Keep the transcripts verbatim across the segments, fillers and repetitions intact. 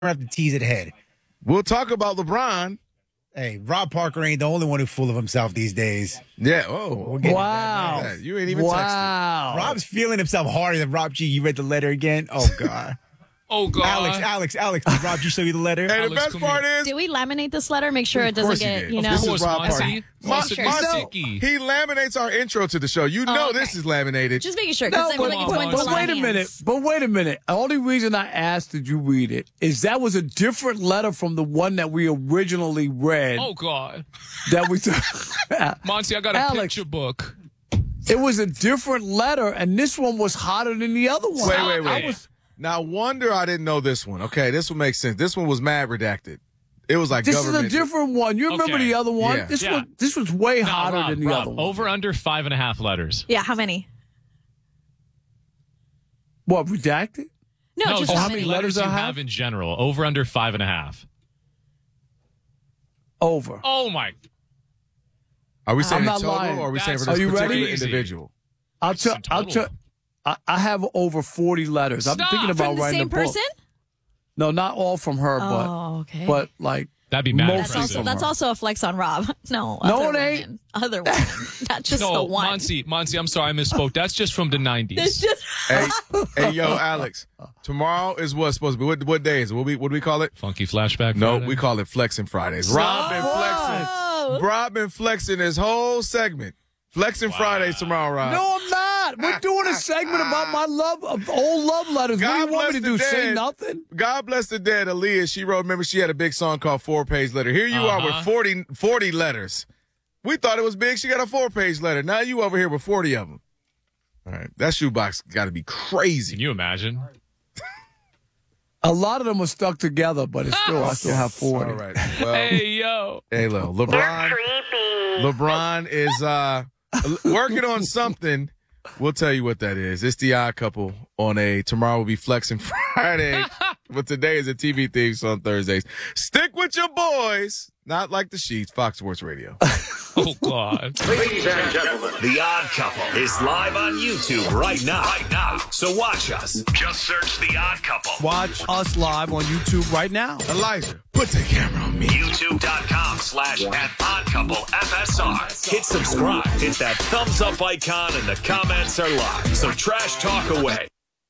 have to tease it ahead. We'll talk about LeBron. Hey, Rob Parker ain't the only one who's full of himself these days. Yeah. Oh, We'll wow. you ain't even wow. texted. Rob's feeling himself harder than Rob G. You read the letter again? Oh, God. Oh, God. Alex, Alex, Alex, did Rob G show you the letter? Hey, the Alex, best come part here. is Did we laminate this letter? Make sure it Of course doesn't he get, did. you Of know. course, Of course, Rob Monty. Parker. Monty, Mon- Sticky. he laminates our intro to the show. You know Oh, okay. this is laminated. Just making sure. No, Because I but, feel like but- it's went but to a lot wait of a minute. hands. But wait a minute. The only reason I asked did you read it is that was a different letter from the one that we originally read. Oh, God. That we Monty, I got a Alex. picture book. It was a different letter, and this one was hotter than the other one. Wait, wait, I wait. was- Now, wonder I didn't know this one. Okay, this one makes sense. This one was mad redacted. It was like This is government. a different one. You remember Okay. the other one? Yeah. This Yeah. one, this was way No, hotter Rob, than the Rob, other one. over under five and a half letters. Yeah, how many? What, redacted? No, No, just just how how many many. letters you I have? have in general. Over under five and a half. Over. Oh my! Are we saying I'm in not total, lying. or are we saying for That's this Are you particular ready? individual? I'll tell. in I'll total. tell. I, I have over forty letters. I'm Stop. thinking about From the writing same a book. person? No, not all from her, Oh, okay. but but like That'd be mad Most That's impressive. also that's also a flex on Rob. No, No, other it ain't. women. Other women, not just the No, one. Monty, Monty, I'm sorry, I misspoke. That's just from the It's nineties. just Hey, hey, yo, Alex. Tomorrow is what's supposed to be. What, what day is it? What we what do we call it? Funky flashback. No, Friday? we call it Flexing Fridays. Rob been flexing. Oh. Rob been flexing his whole segment. Flexing Fridays tomorrow, Rob. no, I'm not. We're doing a segment about my love of old love letters. God what do you want me to bless do? the Say dead. nothing? God bless the dead, Aaliyah. She wrote, remember, she had a big song called Four Page Letter. Here you are with Uh-huh. forty, forty letters. We thought it was big. She got a four page letter. Now you over here with forty of them. All right. That shoebox got to be crazy. Can you imagine? A lot of them are stuck together, but it's still I still have forty. All right. Well, Hey, yo. hey, look, LeBron. LeBron is uh, working on something. We'll tell you what that is. It's the Odd Couple on a Tomorrow Will Be Flexing Friday. But today is a T V theme song on Thursdays. Stick with your boys. Not like the Sheets. Fox Sports Radio. Oh, God. Ladies and gentlemen, The Odd Couple is live on YouTube right now. Right now. So watch us. Just search The Odd Couple. Watch us live on YouTube right now. Elijah, put the camera on me. YouTube.com slash at Odd Couple F S R. Hit subscribe. Hit that thumbs up icon and the comments are live. So trash talk away.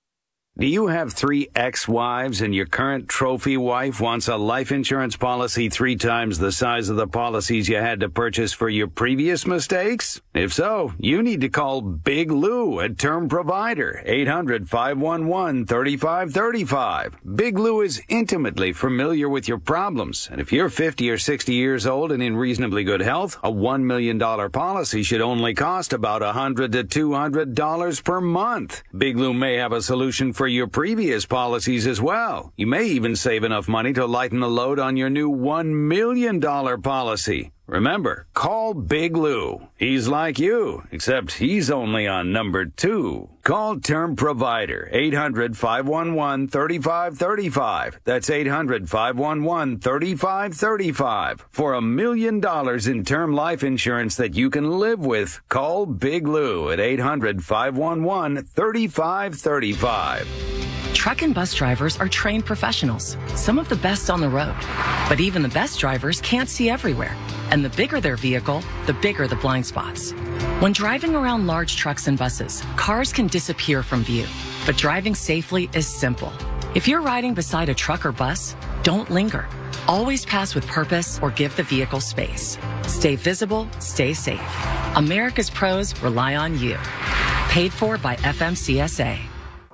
Do you have three ex-wives and your current trophy wife wants a life insurance policy three times the size of the policies you had to purchase for your previous mistakes? If so, you need to call Big Lou at Term Provider, eight hundred, five one one, three five three five. Big Lou is intimately familiar with your problems, and if you're fifty or sixty years old and in reasonably good health, a one million dollars policy should only cost about one hundred to two hundred dollars per month. Big Lou may have a solution for your previous policies as well. You may even save enough money to lighten the load on your new one million dollars policy. Remember, call Big Lou. He's like you, except he's only on number two. Call Term Provider, eight hundred, five one one, three five three five. That's eight hundred, five one one, three five three five. For a million dollars in term life insurance that you can live with, call Big Lou at eight hundred, five one one, three five three five. Truck and bus drivers are trained professionals, some of the best on the road. But even the best drivers can't see everywhere. And the bigger their vehicle, the bigger the blind spots. When driving around large trucks and buses, cars can disappear from view. But driving safely is simple. If you're riding beside a truck or bus, don't linger. Always pass with purpose or give the vehicle space. Stay visible, stay safe. America's pros rely on you. Paid for by F M C S A.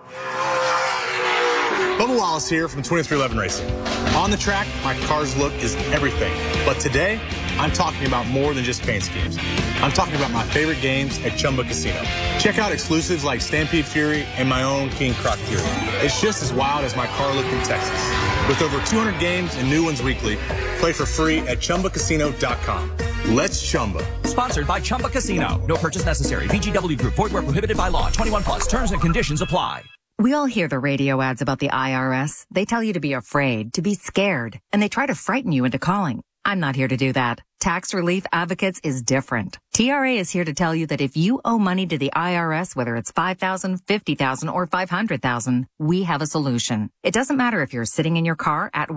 Bubba Wallace here from twenty-three eleven Racing. On the track, my car's look is everything. But today, I'm talking about more than just paint schemes. I'm talking about my favorite games at Chumba Casino. Check out exclusives like Stampede Fury and my own King Croc Fury. It's just as wild as my car look in Texas. With over two hundred games and new ones weekly, play for free at Chumba Casino dot com. Let's Chumba. Sponsored by Chumba Casino. No purchase necessary. V G W Group. Void where prohibited by law. twenty-one plus. Terms and conditions apply. We all hear the radio ads about the I R S. They tell you to be afraid, to be scared, and they try to frighten you into calling. I'm not here to do that. Tax Relief Advocates is different. T R A is here to tell you that if you owe money to the I R S, whether it's five thousand dollars, fifty thousand dollars, or five hundred thousand dollars, we have a solution. It doesn't matter if you're sitting in your car at work